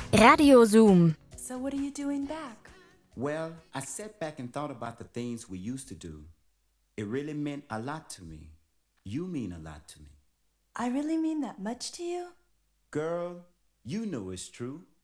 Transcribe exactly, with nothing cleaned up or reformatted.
Radio Zoom. So what are you doing back? Well, I sat back and thought about the things we used to do. It really meant a lot to me. You mean a lot to me. I really mean that much to you? Girl, you know it's true.